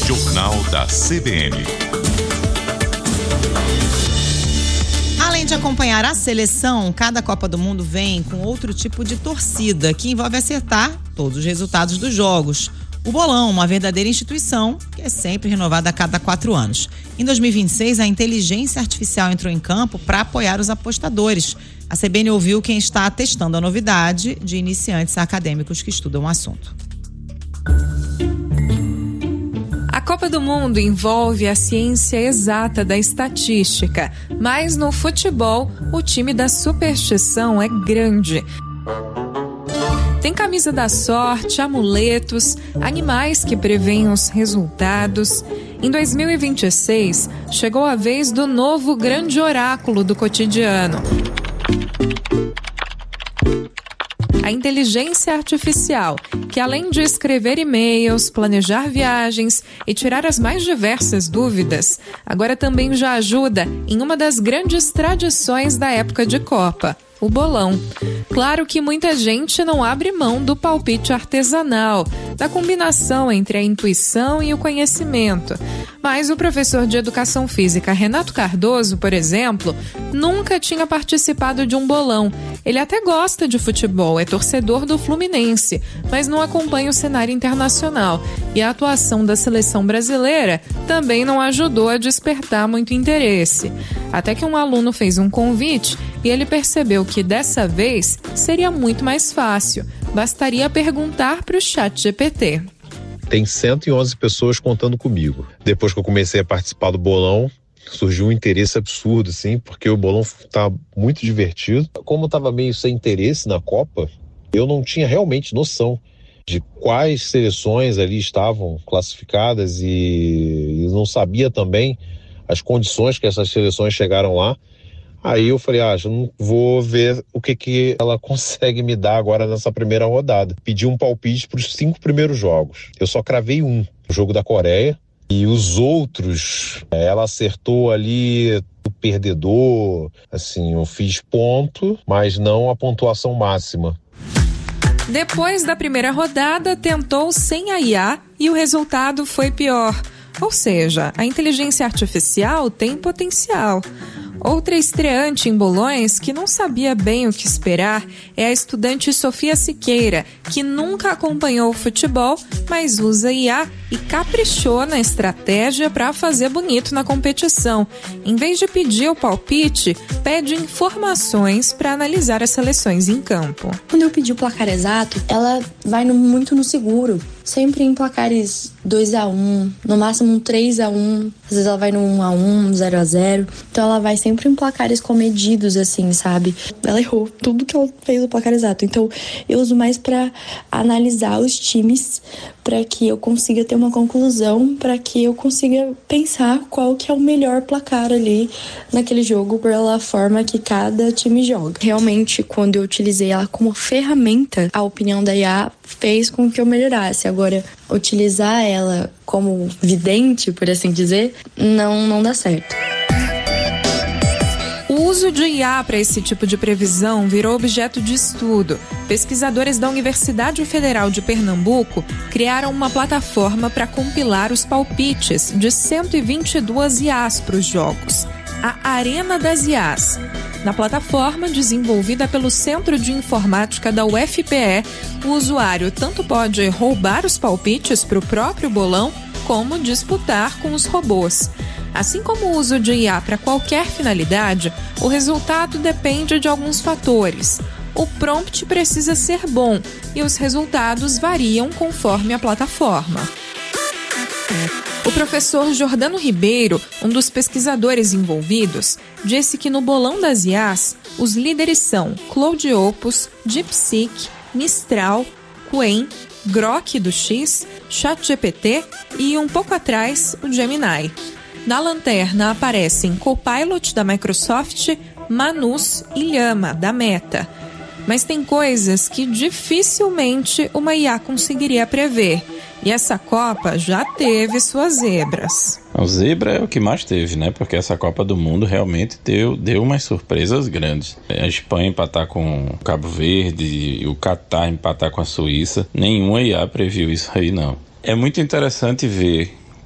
Jornal da CBN. Além de acompanhar a seleção, cada Copa do Mundo vem com outro tipo de torcida, que envolve acertar todos os resultados dos jogos. O Bolão, uma verdadeira instituição, que é sempre renovada a cada 4 anos. Em 2026, a inteligência artificial entrou em campo para apoiar os apostadores. A CBN ouviu quem está testando a novidade de iniciantes acadêmicos que estudam o assunto. A Copa do Mundo envolve a ciência exata da estatística, mas no futebol, o time da superstição é grande. Tem camisa da sorte, amuletos, animais que preveem os resultados. Em 2026, chegou a vez do novo grande oráculo do cotidiano. A inteligência artificial, que além de escrever e-mails, planejar viagens e tirar as mais diversas dúvidas, agora também já ajuda em uma das grandes tradições da época de Copa, o bolão. Claro que muita gente não abre mão do palpite artesanal, da combinação entre a intuição e o conhecimento. Mas o professor de Educação Física Renato Cardoso, por exemplo, nunca tinha participado de um bolão. Ele até gosta de futebol, é torcedor do Fluminense, mas não acompanha o cenário internacional. E a atuação da seleção brasileira também não ajudou a despertar muito interesse. Até que um aluno fez um convite e ele percebeu que dessa vez seria muito mais fácil. Bastaria perguntar para o ChatGPT. Tem 111 pessoas contando comigo. Depois que eu comecei a participar do bolão, surgiu um interesse absurdo, assim, porque o bolão tá muito divertido. Como eu estava meio sem interesse na Copa, eu não tinha realmente noção de quais seleções ali estavam classificadas e não sabia também as condições que essas seleções chegaram lá. Aí eu falei, já não vou ver o que ela consegue me dar agora nessa primeira rodada. Pedi um palpite para os 5 primeiros jogos. Eu só cravei o jogo da Coreia, e os outros, ela acertou ali o perdedor, assim, eu fiz ponto, mas não a pontuação máxima. Depois da primeira rodada, tentou sem a IA e o resultado foi pior. Ou seja, a inteligência artificial tem potencial. Outra estreante em bolões que não sabia bem o que esperar é a estudante Sofia Siqueira, que nunca acompanhou o futebol, mas usa IA e caprichou na estratégia para fazer bonito na competição. Em vez de pedir o palpite, pede informações para analisar as seleções em campo. Quando eu pedi o placar exato, ela vai muito no seguro. Sempre em placares 2-1, no máximo um 3-1, às vezes ela vai no 1-1, 0-0. Então ela vai sempre em placares comedidos, assim, sabe? Ela errou tudo que ela fez no placar exato. Então eu uso mais para analisar os times, para que eu consiga ter uma conclusão, para que eu consiga pensar qual que é o melhor placar ali naquele jogo, pela forma que cada time joga. Realmente, quando eu utilizei ela como ferramenta, a opinião da IA fez com que eu melhorasse. Agora, utilizar ela como vidente, por assim dizer, não dá certo. O uso de IA para esse tipo de previsão virou objeto de estudo. Pesquisadores da Universidade Federal de Pernambuco criaram uma plataforma para compilar os palpites de 122 IAs para os jogos. A Arena das IAs. Na plataforma, desenvolvida pelo Centro de Informática da UFPE, o usuário tanto pode roubar os palpites para o próprio bolão, como disputar com os robôs. Assim como o uso de IA para qualquer finalidade, o resultado depende de alguns fatores. O prompt precisa ser bom e os resultados variam conforme a plataforma. O professor Jordano Ribeiro, um dos pesquisadores envolvidos, disse que no bolão das IAs, os líderes são Claude Opus, DeepSeek, Mistral, Qwen, Grok do X, ChatGPT e, um pouco atrás, o Gemini. Na lanterna aparecem Copilot da Microsoft, Manus e Llama da Meta. Mas tem coisas que dificilmente uma IA conseguiria prever. E essa Copa já teve suas zebras. O zebra é o que mais teve, né? Porque essa Copa do Mundo realmente deu umas surpresas grandes. A Espanha empatar com o Cabo Verde e o Catar empatar com a Suíça. Nenhuma IA previu isso aí, não. É muito interessante ver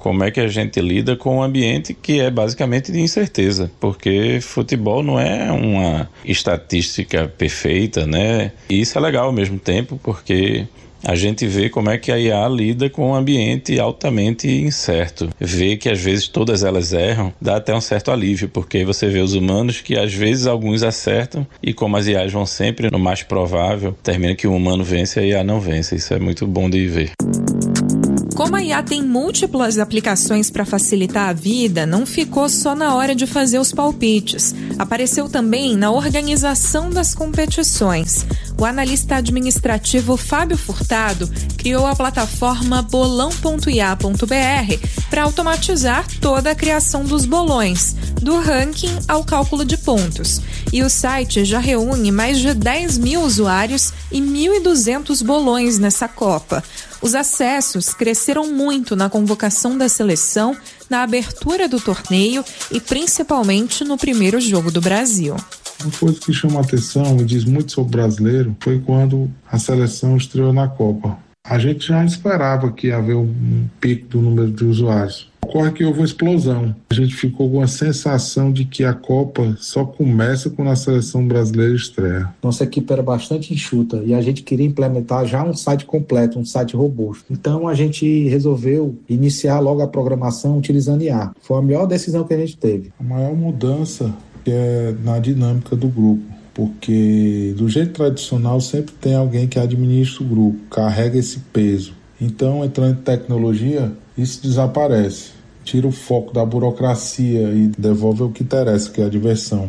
como é que a gente lida com um ambiente que é basicamente de incerteza, porque futebol não é uma estatística perfeita, né? E isso é legal ao mesmo tempo, porque a gente vê como é que a IA lida com um ambiente altamente incerto. Vê que às vezes todas elas erram, dá até um certo alívio, porque aí você vê os humanos que às vezes alguns acertam e como as IAs vão sempre no mais provável, termina que o humano vence e a IA não vence. Isso é muito bom de ver. Como a IA tem múltiplas aplicações para facilitar a vida, não ficou só na hora de fazer os palpites. Apareceu também na organização das competições. O analista administrativo Fábio Furtado criou a plataforma bolão.ia.br para automatizar toda a criação dos bolões, do ranking ao cálculo de pontos. E o site já reúne mais de 10 mil usuários e 1.200 bolões nessa Copa. Os acessos cresceram muito na convocação da seleção, na abertura do torneio e principalmente no primeiro jogo do Brasil. Uma coisa que chama a atenção e diz muito sobre o brasileiro foi quando a seleção estreou na Copa. A gente já esperava que ia haver um pico do número de usuários. Ocorre que houve uma explosão. A gente ficou com a sensação de que a Copa só começa quando a seleção brasileira estreia. Nossa equipe era bastante enxuta e a gente queria implementar já um site completo, um site robusto. Então a gente resolveu iniciar logo a programação utilizando IA. Foi a melhor decisão que a gente teve. A maior mudança é na dinâmica do grupo, porque do jeito tradicional sempre tem alguém que administra o grupo, carrega esse peso. Então, entrando em tecnologia, isso desaparece. Tira o foco da burocracia e devolve o que interessa, que é a diversão.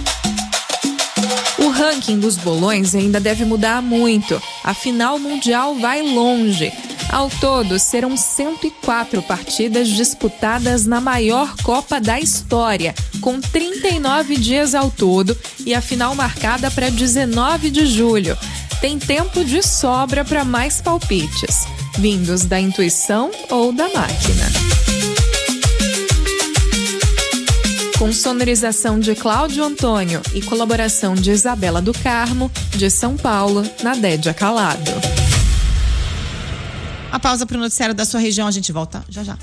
O ranking dos bolões ainda deve mudar muito. A final mundial vai longe. Ao todo, serão 104 partidas disputadas na maior Copa da história, com 39 dias ao todo e a final marcada para 19 de julho. Tem tempo de sobra para mais palpites, vindos da intuição ou da máquina. Com sonorização de Cláudio Antônio e colaboração de Isabela do Carmo, de São Paulo, Nadédia Calado. A pausa para o noticiário da sua região, a gente volta já já.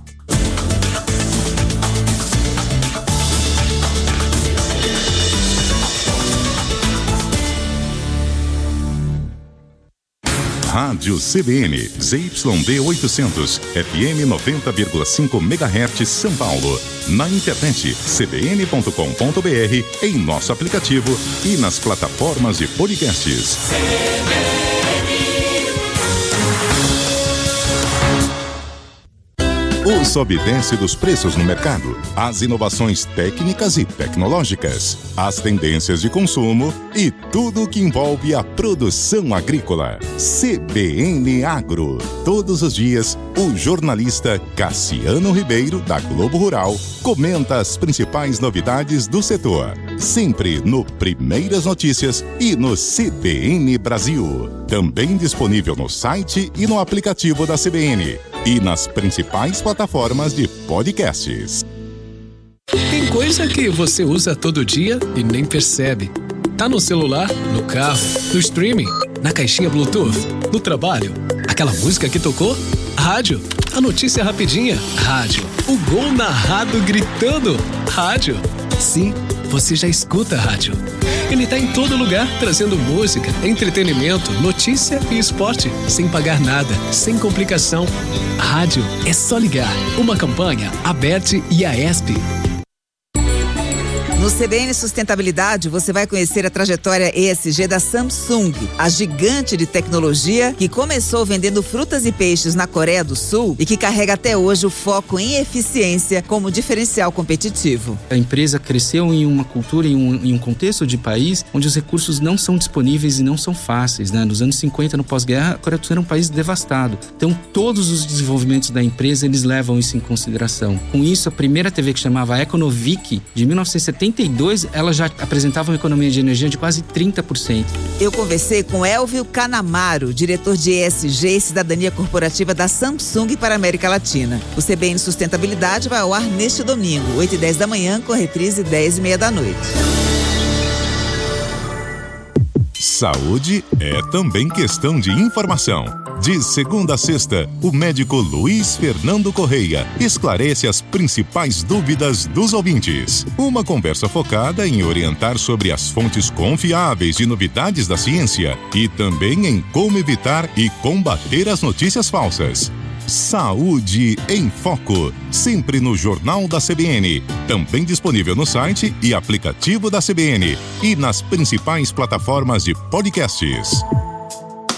Rádio CBN, ZYD 800, FM 90,5 MHz, São Paulo. Na internet, cbn.com.br, em nosso aplicativo e nas plataformas de podcasts. O sobe e desce dos preços no mercado, as inovações técnicas e tecnológicas, as tendências de consumo e tudo o que envolve a produção agrícola. CBN Agro. Todos os dias, o jornalista Cassiano Ribeiro, da Globo Rural, comenta as principais novidades do setor. Sempre no Primeiras Notícias e no CBN Brasil. Também disponível no site e no aplicativo da CBN. E nas principais plataformas de podcasts. Tem coisa que você usa todo dia e nem percebe. Tá no celular, no carro, no streaming, na caixinha Bluetooth, no trabalho. Aquela música que tocou? Rádio. A notícia rapidinha? Rádio. O gol narrado gritando? Rádio. Sim, você já escuta a rádio. Ele tá em todo lugar, trazendo música, entretenimento, notícia e esporte, sem pagar nada, sem complicação. Rádio é só ligar. Uma campanha, Aberte e Aesp. No CBN Sustentabilidade, você vai conhecer a trajetória ESG da Samsung, a gigante de tecnologia que começou vendendo frutas e peixes na Coreia do Sul e que carrega até hoje o foco em eficiência como diferencial competitivo. A empresa cresceu em uma cultura, em um contexto de país onde os recursos não são disponíveis e não são fáceis, né? Nos anos 50, no pós-guerra, a Coreia do Sul era um país devastado. Então, todos os desenvolvimentos da empresa, eles levam isso em consideração. Com isso, a primeira TV que chamava Econovic, de 1972, ela já apresentava uma economia de energia de quase 30%. Eu conversei com Elvio Canamaro, diretor de ESG e Cidadania Corporativa da Samsung para a América Latina. O CBN Sustentabilidade vai ao ar neste domingo, 8h10 da manhã, com reprise 10h30 da noite. Saúde é também questão de informação. De segunda a sexta, o médico Luiz Fernando Correia esclarece as principais dúvidas dos ouvintes. Uma conversa focada em orientar sobre as fontes confiáveis de novidades da ciência e também em como evitar e combater as notícias falsas. Saúde em Foco, sempre no Jornal da CBN, também disponível no site e aplicativo da CBN e nas principais plataformas de podcasts.